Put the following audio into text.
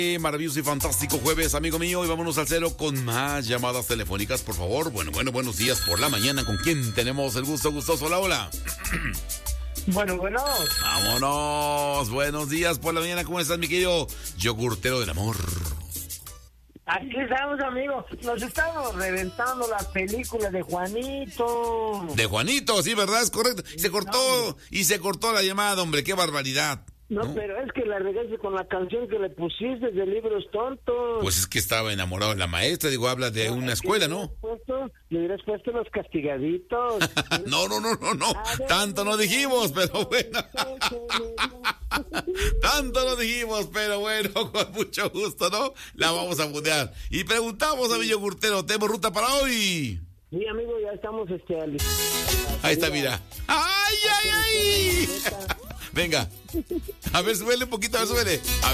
Maravilloso y fantástico jueves, amigo mío, y vámonos al cero con más llamadas telefónicas, por favor. Bueno, buenos días por la mañana. ¿Con quién tenemos el gusto? Gustoso, hola. Bueno. Vámonos. Buenos días por la mañana. ¿Cómo estás, mi querido yogurtero del amor? Aquí estamos, amigos. Nos estamos reventando la película de Juanito. De Juanito, sí, ¿verdad? Es correcto. Se cortó la llamada, hombre. Qué barbaridad. No, pero es que la regaste con la canción que le pusiste de Libros Tontos. Pues es que estaba enamorado de la maestra. Digo, habla de una escuela, ¿no? Le hubieras puesto Los Castigaditos. No. Tanto no dijimos, pero bueno. Tanto no dijimos, pero bueno, con mucho gusto, ¿no? La vamos a mutear. Y preguntamos a mi yogurtero, ¿tenemos ruta para hoy? Sí, amigo, ya estamos Ahí está, mira. ¡Ay! Venga. A ver, súbele un poquito, a ver, súbele.